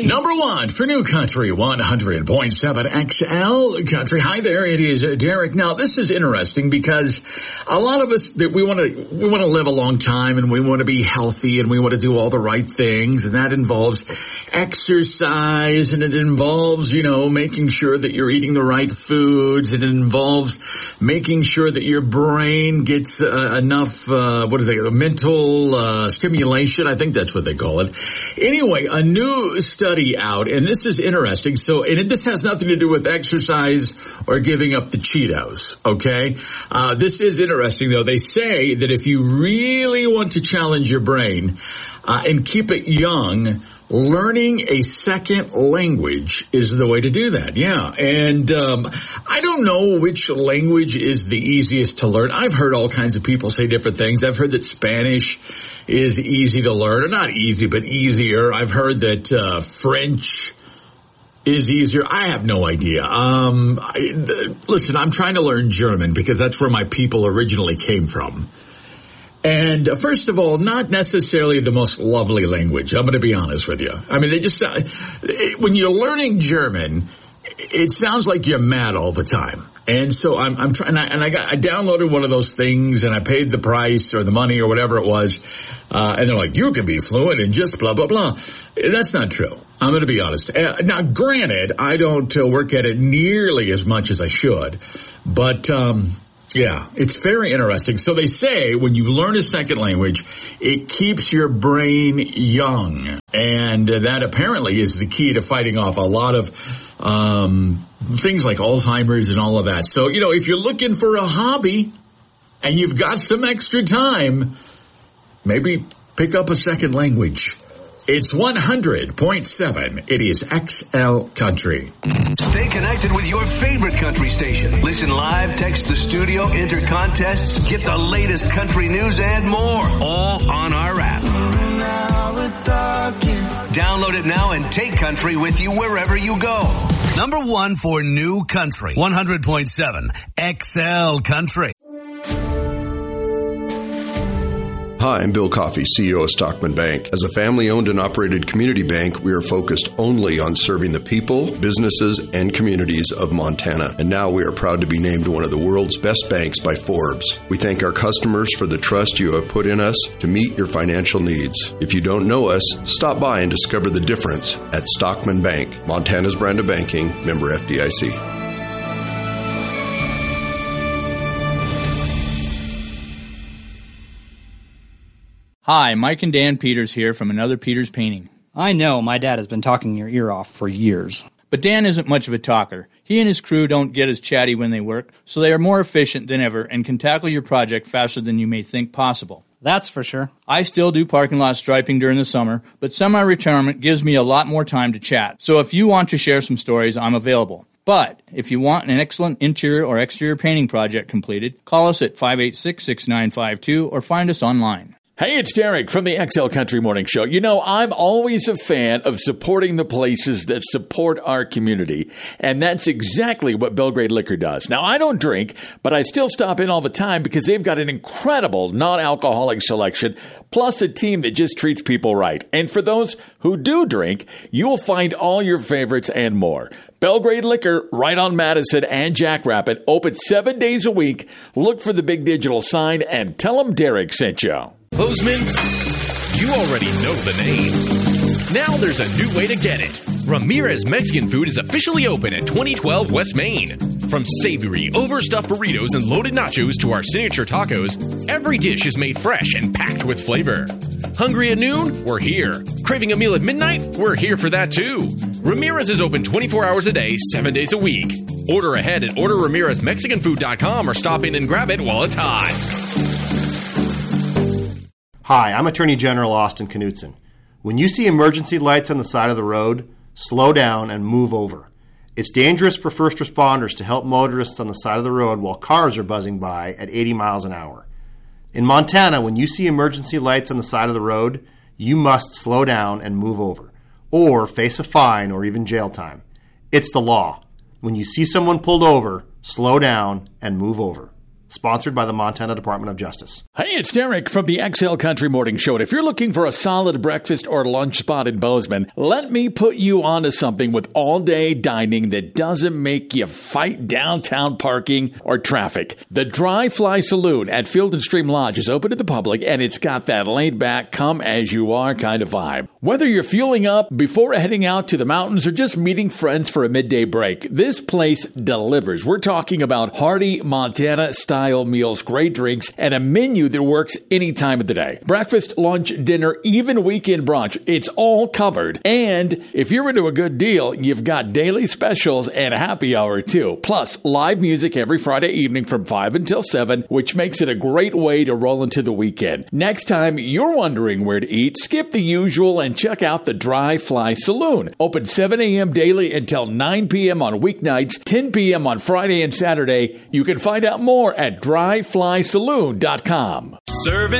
Number one for New Country 100.7 XL Country. Hi there, it is Derek. Now, this is interesting because a lot of us that we want to live a long time and we want to be healthy and we want to do all the right things, and that involves exercise and it involves, making sure that you're eating the right foods, and it involves making sure that your brain gets enough mental stimulation. I think that's what they call it. Anyway, a new study out, and this is interesting. This has nothing to do with exercise or giving up the Cheetos, okay? This is interesting, though. They say that if you really want to challenge your brain and keep it young, learning a second language is the way to do that. Yeah. And I don't know which language is the easiest to learn. I've heard all kinds of people say different things. I've heard that Spanish is easy to learn, or not easy, but easier. I've heard that French is easier. I have no idea. Listen, I'm trying to learn German because that's where my people originally came from. And first of all, not necessarily the most lovely language. I'm going to be honest with you. I mean, when you're learning German, it sounds like you're mad all the time. And so I'm trying, I downloaded one of those things and I paid the price or the money or whatever it was. And they're like, you can be fluent in just blah, blah, blah. That's not true. I'm going to be honest. Now, granted, I don't work at it nearly as much as I should, but, yeah, it's very interesting. So they say when you learn a second language, it keeps your brain young. And that apparently is the key to fighting off a lot of things like Alzheimer's and all of that. So, if you're looking for a hobby and you've got some extra time, maybe pick up a second language. It's 100.7. It is XL Country. Stay connected with your favorite country station. Listen live, text the studio, enter contests, get the latest country news and more. All on our app. Download it now and take country with you wherever you go. Number one for New Country. 100.7 XL Country. Hi, I'm Bill Coffey, CEO of Stockman Bank. As a family-owned and operated community bank, we are focused only on serving the people, businesses, and communities of Montana. And now we are proud to be named one of the world's best banks by Forbes. We thank our customers for the trust you have put in us to meet your financial needs. If you don't know us, stop by and discover the difference at Stockman Bank, Montana's brand of banking, member FDIC. Hi, Mike and Dan Peters here from Another Peters Painting. I know, my dad has been talking your ear off for years. But Dan isn't much of a talker. He and his crew don't get as chatty when they work, so they are more efficient than ever and can tackle your project faster than you may think possible. That's for sure. I still do parking lot striping during the summer, but semi-retirement gives me a lot more time to chat. So if you want to share some stories, I'm available. But if you want an excellent interior or exterior painting project completed, call us at 586-6952 or find us online. Hey, it's Derek from the XL Country Morning Show. I'm always a fan of supporting the places that support our community, and that's exactly what Belgrade Liquor does. Now, I don't drink, but I still stop in all the time because they've got an incredible non-alcoholic selection, plus a team that just treats people right. And for those who do drink, you will find all your favorites and more. Belgrade Liquor, right on Madison and Jackrabbit, open 7 days a week. Look for the big digital sign and tell them Derek sent you. Bozeman, you already know the name. Now there's a new way to get it. Ramirez Mexican Food is officially open at 2012 West Main. From savory, overstuffed burritos and loaded nachos to our signature tacos, every dish is made fresh and packed with flavor. Hungry at noon? We're here. Craving a meal at midnight? We're here for that too. Ramirez is open 24 hours a day, 7 days a week. Order ahead at orderramirezmexicanfood.com or stop in and grab it while it's hot. Hi, I'm Attorney General Austin Knutson. When you see emergency lights on the side of the road, slow down and move over. It's dangerous for first responders to help motorists on the side of the road while cars are buzzing by at 80 miles an hour. In Montana, when you see emergency lights on the side of the road, you must slow down and move over, or face a fine or even jail time. It's the law. When you see someone pulled over, slow down and move over. Sponsored by the Montana Department of Justice. Hey, it's Derek from the XL Country Morning Show. And if you're looking for a solid breakfast or lunch spot in Bozeman, let me put you onto something with all-day dining that doesn't make you fight downtown parking or traffic. The Dry Fly Saloon at Field and Stream Lodge is open to the public, and it's got that laid-back, come-as-you-are kind of vibe. Whether you're fueling up before heading out to the mountains or just meeting friends for a midday break, this place delivers. We're talking about hearty Montana-style meals, great drinks, and a menu that works any time of the day. Breakfast, lunch, dinner, even weekend brunch, it's all covered. And if you're into a good deal, you've got daily specials and happy hour too. Plus, live music every Friday evening from 5 until 7, which makes it a great way to roll into the weekend. Next time you're wondering where to eat, skip the usual and check out the Dry Fly Saloon. Open 7 a.m. daily until 9 p.m. on weeknights, 10 p.m. on Friday and Saturday. You can find out more at dryflysaloon.com. Serving